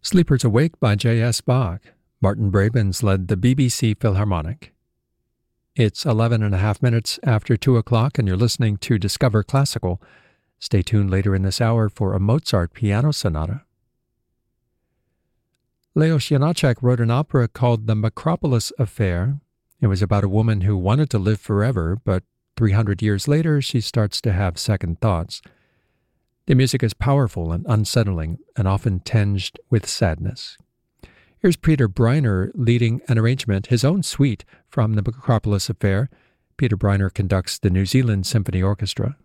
Sleepers Awake by J.S. Bach. Martin Brabens led the BBC Philharmonic. It's 11 and a half minutes after 2 o'clock, and you're listening to Discover Classical. Stay tuned later in this hour for a Mozart piano sonata. Leos Janáček wrote an opera called The Macropolis Affair. It was about a woman who wanted to live forever, but 300 years later, she starts to have second thoughts. The music is powerful and unsettling, and often tinged with sadness. Here's Peter Briner leading an arrangement, his own suite from The Macropolis Affair. Peter Briner conducts the New Zealand Symphony Orchestra.